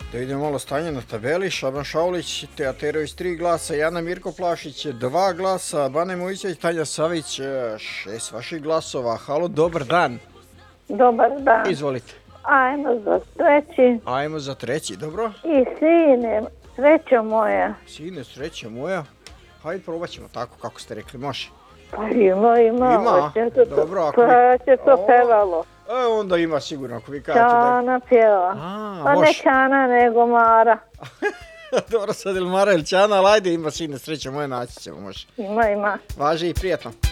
Da idemo malo stanje na tabeli. Šaban Šaulić, Teaterović 3 glasa, Jana Mirko Plašić 2 glasa, Bane Mojsić, Tanja Savić 6 vaših glasova. Halo, dobar dan. Dobar dan. Izvolite. Ajmo za treći. Ajmo za treći, dobro? I sine, sreća moja. Sine, sreća moja. Hajde, probat ćemo tako kako ste rekli, može. Pa ima. Ima? Dobro, ako pa će to pevalo. Onda ima sigurno, ako vi kažete da... Čana pjeva. Pa ne Čana, nego Mara. Dobro, sad ili Mara ili Čana, ali ajde, ima sine, sreća moja, naći ćemo, može. Ima. Važi i prijetno.